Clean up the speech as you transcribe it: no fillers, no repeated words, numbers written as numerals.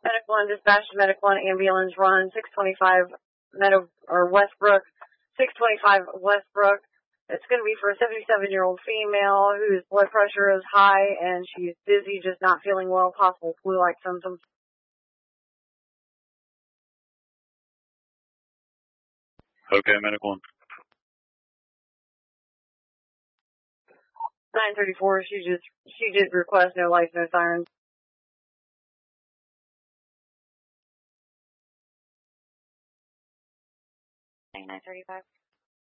Medical 1 dispatch, Medical 1 ambulance run 625 Westbrook, 625 Westbrook. It's going to be for a 77-year-old female whose blood pressure is high and she's dizzy, just not feeling well, possible flu-like symptoms. Okay, Medical 1. 934, she did request no lights, no sirens. 935.